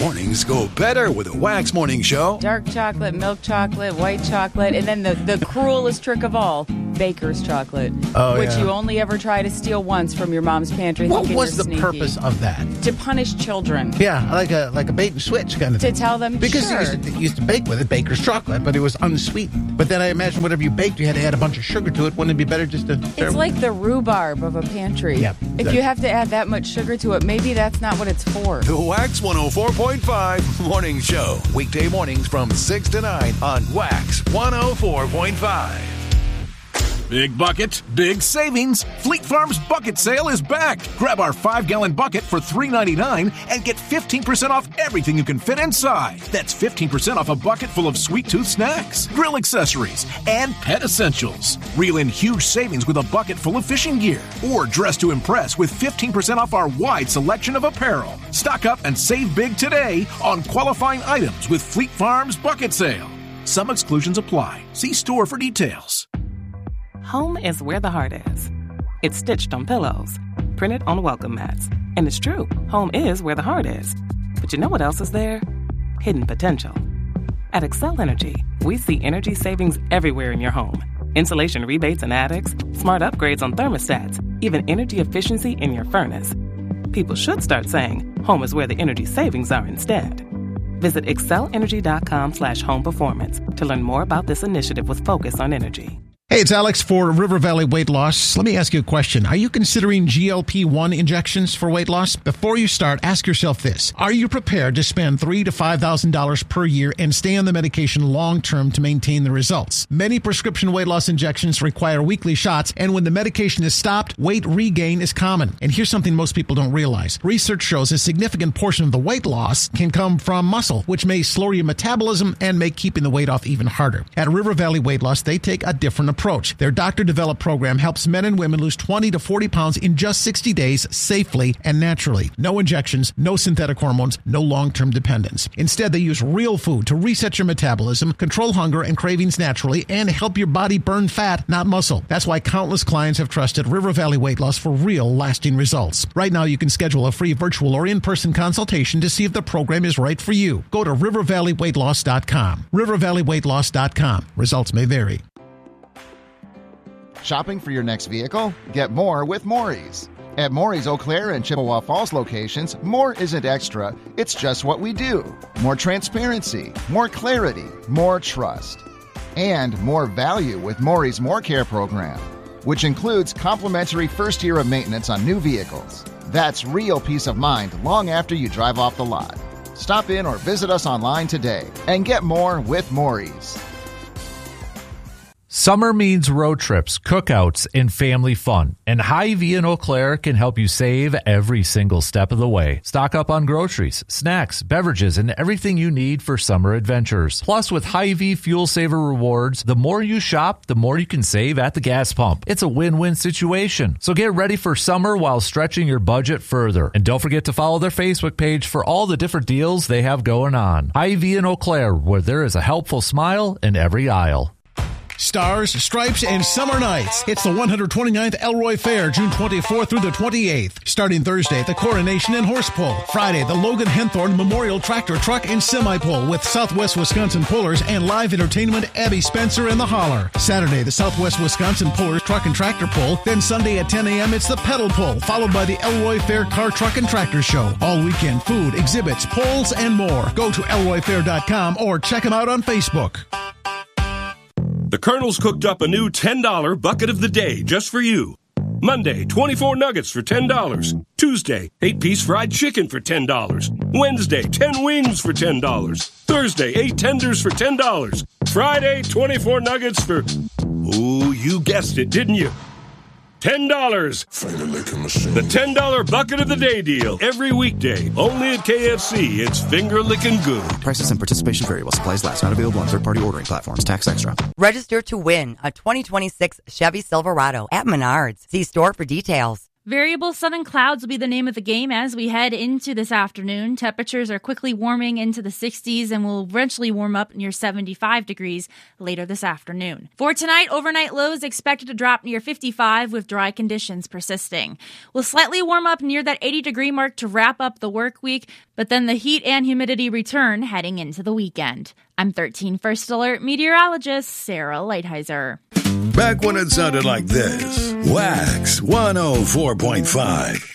Mornings go better with a Wax Morning Show. Dark chocolate, milk chocolate, white chocolate, and then the cruelest trick of all, baker's chocolate, which you only ever try to steal once from your mom's pantry. What was the purpose of that? To punish children. Yeah, like a bait and switch kind of thing. To tell them, because sure. you used to bake with it, baker's chocolate, but it was unsweetened. But then I imagine whatever you baked, you had to add a bunch of sugar to it. Wouldn't it be better just to... It's like the rhubarb of a pantry. Yep. If you have to add that much sugar to it, maybe that's not what it's for. The Wax 104.5 Morning Show. Weekday mornings from 6 to 9 on Wax 104.5. Big bucket, big savings. Fleet Farm's bucket sale is back. Grab our 5-gallon bucket for $3.99 and get 15% off everything you can fit inside. That's 15% off a bucket full of sweet tooth snacks, grill accessories, and pet essentials. Reel in huge savings with a bucket full of fishing gear. Or dress to impress with 15% off our wide selection of apparel. Stock up and save big today on qualifying items with Fleet Farm's bucket sale. Some exclusions apply. See store for details. Home is where the heart is. It's stitched on pillows, printed on welcome mats. And it's true, home is where the heart is. But you know what else is there? Hidden potential. At Excel Energy, we see energy savings everywhere in your home. Insulation rebates in attics, smart upgrades on thermostats, even energy efficiency in your furnace. People should start saying, home is where the energy savings are instead. Visit excelenergy.com/home performance to learn more about this initiative with focus on energy. Hey, it's Alex for River Valley Weight Loss. Let me ask you a question. Are you considering GLP-1 injections for weight loss? Before you start, ask yourself this. Are you prepared to spend $3,000 to $5,000 per year and stay on the medication long-term to maintain the results? Many prescription weight loss injections require weekly shots, and when the medication is stopped, weight regain is common. And here's something most people don't realize. Research shows a significant portion of the weight loss can come from muscle, which may slow your metabolism and make keeping the weight off even harder. At River Valley Weight Loss, they take a different approach. Their doctor-developed program helps men and women lose 20 to 40 pounds in just 60 days safely and naturally. No injections, no synthetic hormones, no long-term dependence. Instead, they use real food to reset your metabolism, control hunger and cravings naturally, and help your body burn fat, not muscle. That's why countless clients have trusted River Valley Weight Loss for real, lasting results. Right now, you can schedule a free virtual or in-person consultation to see if the program is right for you. Go to rivervalleyweightloss.com. rivervalleyweightloss.com. Results may vary. Shopping for your next vehicle? Get more with Maury's. At Maury's Eau Claire and Chippewa Falls locations, more isn't extra, it's just what we do. More transparency, more clarity, more trust. And more value with Maury's More Care program, which includes complimentary first year of maintenance on new vehicles. That's real peace of mind long after you drive off the lot. Stop in or visit us online today and get more with Maury's. Summer means road trips, cookouts, and family fun. And Hy-Vee in Eau Claire can help you save every single step of the way. Stock up on groceries, snacks, beverages, and everything you need for summer adventures. Plus, with Hy-Vee Fuel Saver Rewards, the more you shop, the more you can save at the gas pump. It's a win-win situation. So get ready for summer while stretching your budget further. And don't forget to follow their Facebook page for all the different deals they have going on. Hy-Vee in Eau Claire, where there is a helpful smile in every aisle. Stars, Stripes, and Summer Nights. It's the 129th Elroy Fair, June 24th through the 28th. Starting Thursday, the Coronation and Horse Pull. Friday, the Logan Henthorne Memorial Tractor Truck and Semi Pull with Southwest Wisconsin Pullers and live entertainment Abby Spencer and the Holler. Saturday, the Southwest Wisconsin Pullers Truck and Tractor Pull. Then Sunday at 10 a.m., it's the Pedal Pull, followed by the Elroy Fair Car, Truck, and Tractor Show. All weekend, food, exhibits, pulls, and more. Go to elroyfair.com or check them out on Facebook. The Colonel's cooked up a new $10 bucket of the day just for you. Monday, 24 nuggets for $10. Tuesday, 8-piece fried chicken for $10. Wednesday, 10 wings for $10. Thursday, 8 tenders for $10. Friday, 24 nuggets for... Ooh, you guessed it, didn't you? $10. The $10 bucket of the day deal. Every weekday. Only at KFC. It's finger-licking good. Prices and participation vary while supplies last. Not available on third-party ordering platforms. Tax extra. Register to win a 2026 Chevy Silverado at Menards. See store for details. Variable sun and clouds will be the name of the game as we head into this afternoon. Temperatures are quickly warming into the 60s and will eventually warm up near 75 degrees later this afternoon. For tonight, overnight lows expected to drop near 55 with dry conditions persisting. We'll slightly warm up near that 80-degree mark to wrap up the work week, but then the heat and humidity return heading into the weekend. I'm 13 First Alert meteorologist Sarah Lighthizer. Back when it sounded like this, Wax 104.5.